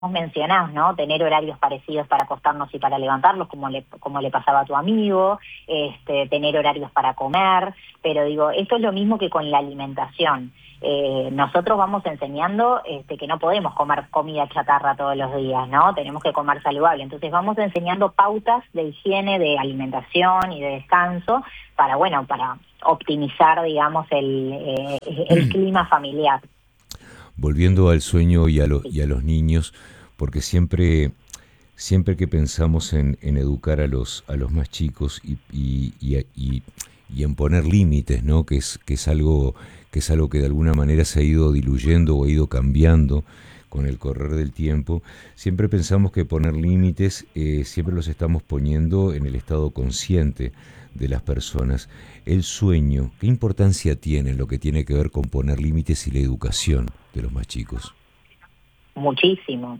mencionás, ¿no? Tener horarios parecidos para acostarnos y para levantarlos, como le pasaba a tu amigo, tener horarios para comer, pero digo, esto es lo mismo que con la alimentación. Nosotros vamos enseñando que no podemos comer comida chatarra todos los días, ¿no? Tenemos que comer saludable. Entonces vamos enseñando pautas de higiene, de alimentación y de descanso para optimizar, digamos, el clima familiar. Volviendo al sueño y a los niños, porque siempre que pensamos en educar a los más chicos y en poner límites, ¿no? Que es algo que de alguna manera se ha ido diluyendo o ha ido cambiando con el correr del tiempo, siempre pensamos que poner límites siempre los estamos poniendo en el estado consciente de las personas. El sueño, ¿qué importancia tiene en lo que tiene que ver con poner límites y la educación de los más chicos? Muchísimo.